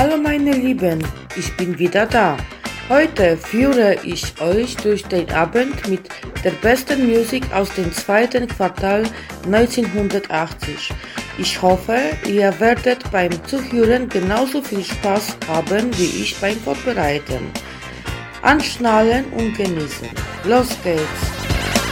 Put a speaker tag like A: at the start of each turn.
A: Hallo meine Lieben, ich bin wieder da. Heute führe ich euch durch den Abend mit der besten Musik aus dem zweiten Quartal 1980. Ich hoffe, ihr werdet beim Zuhören genauso viel Spaß haben wie ich beim Vorbereiten. Anschnallen und genießen. Los geht's!